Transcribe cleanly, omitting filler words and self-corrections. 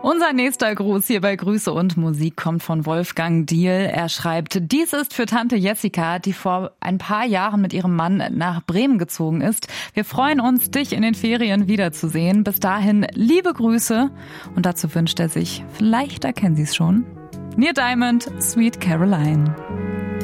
Unser nächster Gruß hier bei Grüße und Musik kommt von Wolfgang Diehl. Er schreibt, dies ist für Tante Jessica, die vor ein paar Jahren mit ihrem Mann nach Bremen gezogen ist. Wir freuen uns, dich in den Ferien wiederzusehen. Bis dahin liebe Grüße. Und dazu wünscht er sich, vielleicht erkennen Sie es schon, Neil Diamond, Sweet Caroline.